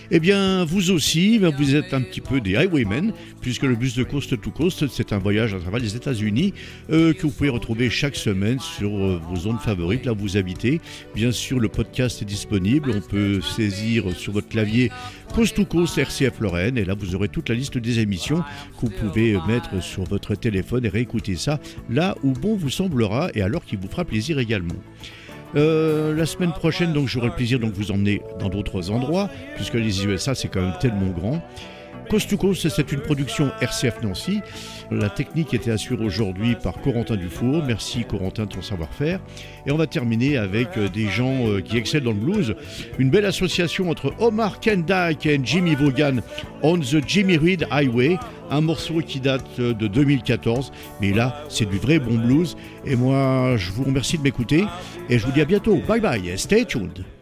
Eh bien, vous aussi, vous êtes un petit peu des highwaymen, puisque le bus de Coast to Coast, c'est un voyage à travers les États-Unis que vous pouvez retrouver chaque semaine sur vos ondes favorites, là où vous habitez. Bien sûr, le podcast est disponible. On peut saisir sur votre clavier Coast to Coast RCF Lorraine, et là, vous aurez toute la liste des émissions que vous pouvez mettre sur votre téléphone et réécouter ça là où bon vous semblera et alors qu'il vous fera plaisir également. La semaine prochaine, donc, j'aurai le plaisir de vous emmener dans d'autres endroits, puisque les USA, c'est quand même tellement grand. Coast to Coast, c'est une production RCF Nancy. La technique était assurée aujourd'hui par Corentin Dufour. Merci Corentin de ton savoir-faire. Et on va terminer avec des gens qui excellent dans le blues. Une belle association entre Omar Kendrick et Jimmy Vaughan, On the Jimmy Reed Highway. Un morceau qui date de 2014. Mais là, c'est du vrai bon blues. Et moi, je vous remercie de m'écouter. Et je vous dis à bientôt. Bye bye. Stay tuned.